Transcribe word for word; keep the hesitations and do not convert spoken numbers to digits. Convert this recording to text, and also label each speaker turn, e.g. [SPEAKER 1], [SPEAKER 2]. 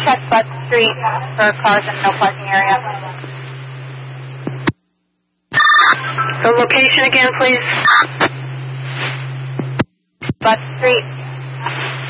[SPEAKER 1] check Butt Street for cars in no parking area.
[SPEAKER 2] The location again, please.
[SPEAKER 1] Butt Street.